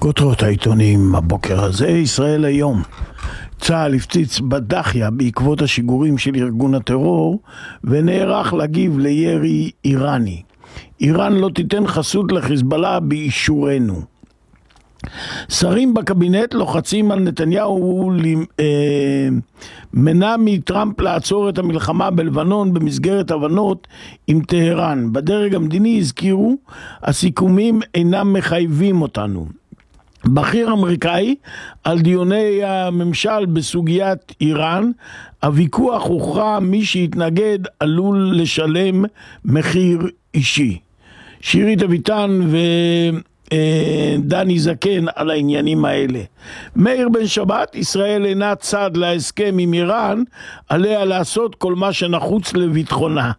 כותרות העיתונים הבוקר הזה. ישראל היום: צה"ל הפציץ בדחיה בעקבות השיגורים של ארגון הטרור ונערך להגיב לירי איראני. איראן לא תיתן חסות לחיזבאללה באישורנו. שרים בקבינט לוחצים על נתניהו מנע מטראמפ לעצור את המלחמה בלבנון במסגרת הבנות עם טהרן. בדרג המדיני הזכירו, הסיכומים אינם מחייבים אותנו. בכיר אמריקאי על דיוני הממשל בסוגיית איראן, הוויכוח הוכרע, מי שיתנגד עלול לשלם מחיר אישי. שירית אביטן ודני זקן על העניינים האלה. מאיר בן שבת: ישראל אינה צד להסכם עם איראן, עליה לעשות כל מה שנחוץ לביטחונה.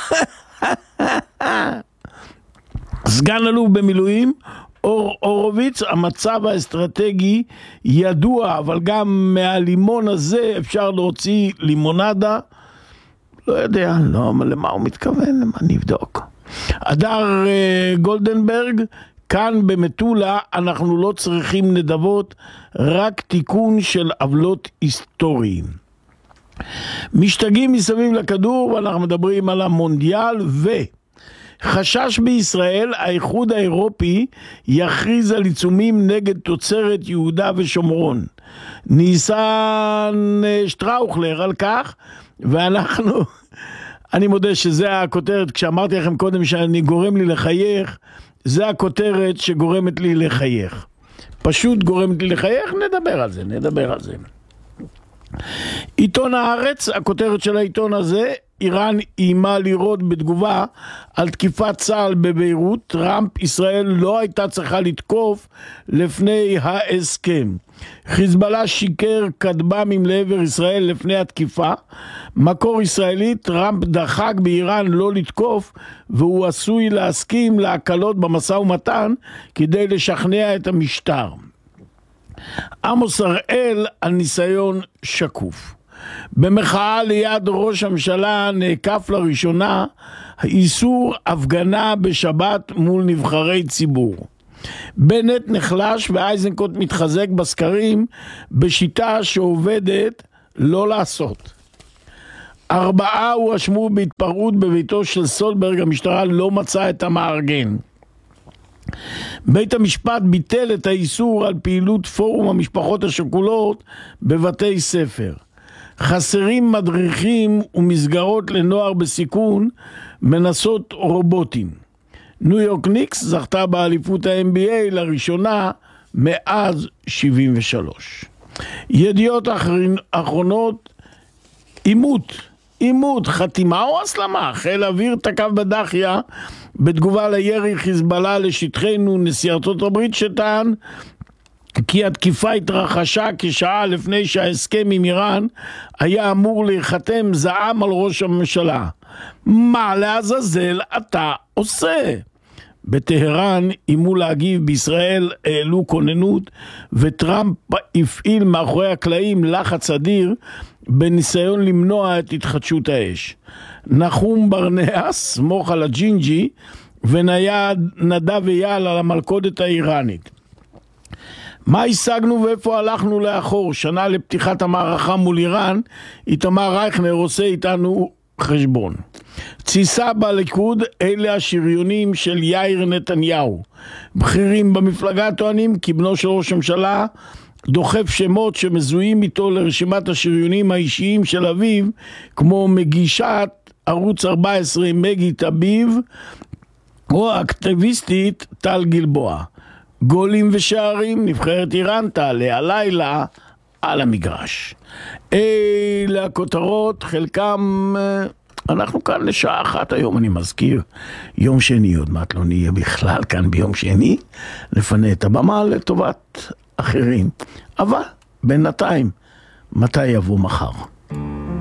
סגן אלוף במילואים הורוביץ: המצב האסטרטגי ידוע, אבל גם מהלימון הזה אפשר להוציא לימונדה. לא יודע, לא, למה הוא מתכוון, למה נבדוק. הדר גולדנברג: כאן במטולה אנחנו לא צריכים נדבות, רק תיקון של עוולות היסטוריים. משתגעים מסביב לכדור, ואנחנו מדברים על המונדיאל. חשש בישראל, האיחוד האירופי יכריז על עיצומים נגד תוצרת יהודה ושומרון. ניסן שטראוכלר על כך, ואנחנו, אני מודה שזה הכותרת, כשאמרתי לכם קודם שאני גורם לי לחייך, זה הכותרת שגורמת לי לחייך. פשוט גורמת לי לחייך, נדבר על זה. עיתון הארץ, הכותרת של העיתון הזה: איראן איימה לירות בתגובה על תקיפת צה"ל בביירות. טראמפ: ישראל לא הייתה צריכה לתקוף לפני ההסכם. חיזבאללה שיקר כטב"מים לעבר ישראל לפני התקיפה. מקור ישראלי: טראמפ דחק באיראן לא לתקוף, והוא עשוי להסכים להקלות במשא ומתן כדי לשכנע את המשטר. עמוס הראל על ניסיון שקוף. במחאה ליד ראש הממשלה נעקף לראשונה איסור הפגנה בשבת מול נבחרי ציבור. בנט נחלש ואייזנקוט מתחזק בסקרים בשיטה שעובדת לא לעשות. 4 הואשמו בהתפרעות בביתו של סולברג, המשטרה לא מצאה את המארגן. בית המשפט ביטל את האיסור על פעילות פורום המשפחות השכולות בבתי ספר. חסרים מדריכים ומסגרות לנוער בסיכון, מנסות רובוטים. ניו יורק ניקס זכתה באליפות ה-NBA לראשונה מאז 73. ידיעות אחרונות: עימות, חתימה או הסלמה. חיל האוויר תקף בדחיה בתגובה לירי חיזבאללה לשטחנו. נשיא ארצות הברית שטען כי התקיפה התרחשה כשעה לפני שההסכם עם איראן היה אמור להיחתם, זעם על ראש הממשלה. מה לעזאזל אתה עושה? בטהרן אימו להגיב, בישראל העלו כוננות, וטראמפ הפעיל מאחורי הקלעים לחץ אדיר בניסיון למנוע את התחדשות האש. נחום ברנע: סמוך על הג'ינג'י, ונדב אייל על המלכודת האיראנית. מה השגנו ואיפה הלכנו לאחור? שנה לפתיחת המערכה מול איראן, איתמר רייכנר עושה איתנו חשבון. תסיסה בליכוד, אלה השריונים של יאיר נתניהו. בכירים במפלגה טוענים כי בנו של ראש הממשלה דוחף שמות שמזוהים איתו לרשימת השריונים האישיים של אביו, כמו מגישת ערוץ 14 מגי טביב או האקטיביסטית טל גלבוע. גולים ושערים, נבחרת איראן תעלה הלילה על המגרש. אלה הכותרות, חלקם. אנחנו כאן לשעה 1 היום, אני מזכיר, יום שני, עוד מעט לא נהיה בכלל כאן ביום שני, נפנה את הבמה לטובת אחרים. אבל בינתיים, מתי יבוא מחר?